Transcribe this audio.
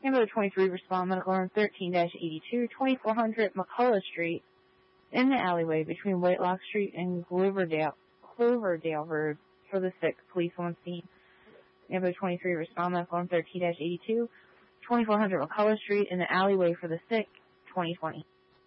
Ambulance 23, respond medical alarm 13-82, 2400 McCullough Street, in the alleyway between Whitelock Street and Cloverdale Road for the sick. Police on scene. Ambulance 23, respond medical alarm 13-82, 2400 McCullough Street, in the alleyway for the sick. 2020.